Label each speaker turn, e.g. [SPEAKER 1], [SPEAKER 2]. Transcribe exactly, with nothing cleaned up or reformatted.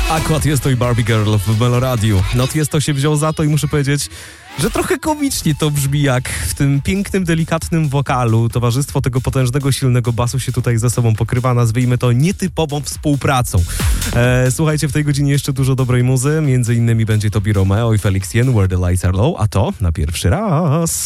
[SPEAKER 1] Akurat jest to i Barbie Girl w Meloradiu. No jest to się wziął za to i muszę powiedzieć, że trochę komicznie to brzmi, jak w tym pięknym, delikatnym wokalu towarzystwo tego potężnego, silnego basu się tutaj ze sobą pokrywa, nazwijmy to nietypową współpracą. E, słuchajcie, w tej godzinie jeszcze dużo dobrej muzy, między innymi będzie to Romeo i Felix Jen, Where the Lights Are Low, a to na pierwszy raz.